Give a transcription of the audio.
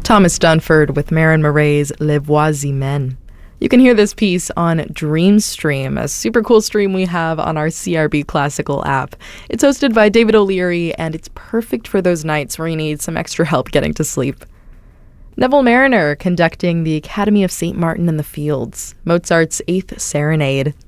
Thomas Dunford with Marin Murray's Les Voix Humaines. You can hear this piece on Dreamstream, a super cool stream we have on our CRB Classical app. It's hosted by David O'Leary, and it's perfect for those nights where you need some extra help getting to sleep. Neville Marriner conducting the Academy of St. Martin in the Fields, Mozart's Eighth Serenade.